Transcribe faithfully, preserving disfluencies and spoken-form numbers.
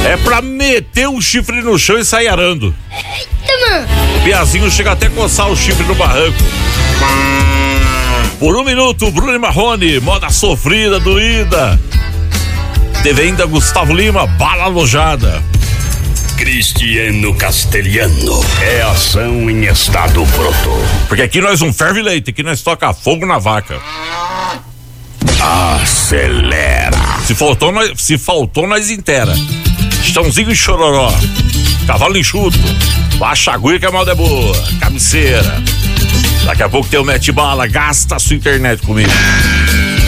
É pra meter o chifre no chão e sair arando. Eita, mano. O piazinho chega até a coçar o chifre no barranco. Por um minuto, Bruno e Marrone, moda sofrida, doída. Teve ainda Gustavo Lima, bala alojada. Cristiano Castelhano, é ação em estado bruto. Porque aqui nós não ferve leite, aqui nós toca fogo na vaca. Acelera. Se faltou, nós, se faltou, nós inteira. Estãozinho e chororó, cavalo enxuto, baixa agulha que a malda é boa, cabeceira. Daqui a pouco tem o mete bala, gasta a sua internet comigo.